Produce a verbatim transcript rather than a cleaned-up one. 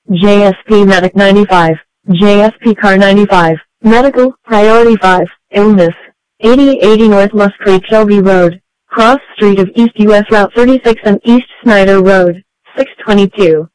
J S P Medic ninety-five, J S P Car ninety-five, Medical, Priority five, Illness, eighty eighty North Musk Creek Shelby Road, Cross Street of East U S Route thirty-six and East Snyder Road, six twenty-two.